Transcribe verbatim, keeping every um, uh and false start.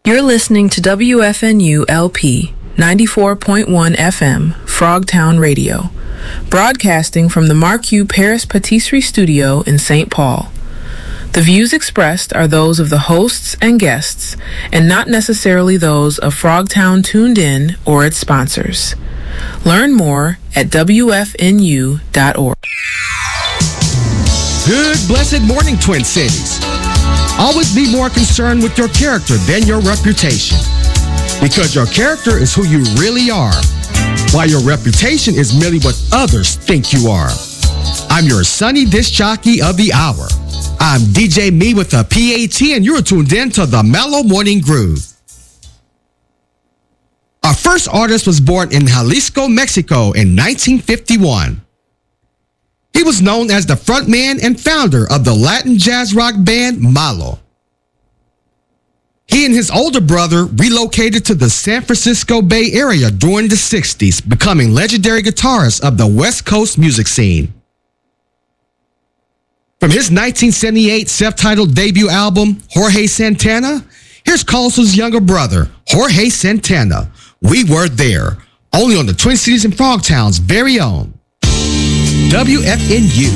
You're listening to W F N U L P ninety-four point one F M, Frogtown Radio, broadcasting from the Marquis Paris Patisserie Studio in Saint Paul. The views expressed are those of the hosts and guests, and not necessarily those of Frogtown Tuned In or its sponsors. Learn more at W F N U dot org. Good blessed morning, Twin Cities. Always be more concerned with your character than your reputation, because your character is who you really are, while your reputation is merely what others think you are. I'm your sunny disc jockey of the hour. I'm D J Me with a P A T, and you're tuned in to the Mellow Morning Groove. Our first artist was born in Jalisco, Mexico in nineteen fifty-one. He was known as the frontman and founder of the Latin jazz rock band Malo. He and his older brother relocated to the San Francisco Bay Area during the sixties, becoming legendary guitarists of the West Coast music scene. From his nineteen seventy-eight self-titled debut album, Jorge Santana, here's Carlos's younger brother, Jorge Santana, We Were There, only on the Twin Cities and Frogtown's very own W F N U.